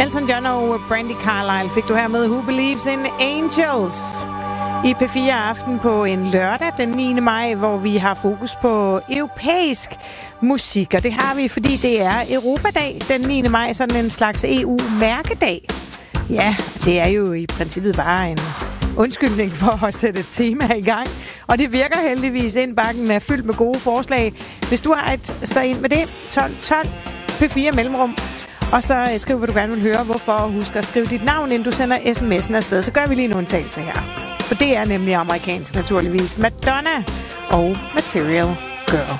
Elton John og Brandi Carlile fik du her med Who Believes in Angels i P4 Aften på en lørdag den 9. maj, hvor vi har fokus på europæisk musik. Og det har vi, fordi det er Europadag den 9. maj, sådan en slags EU-mærkedag. Ja, det er jo i princippet bare en undskyldning for at sætte et tema i gang. Og det virker heldigvis. Indbakken er fyldt med gode forslag. Hvis du har et, så ind med det. 12 P4 mellemrum. Og så skriv, hvad du gerne vil høre, hvorfor. Husk at skrive dit navn, inden du sender sms'en afsted. Så gør vi lige en undtagelse her. For det er nemlig amerikansk, naturligvis. Madonna og Material Girl.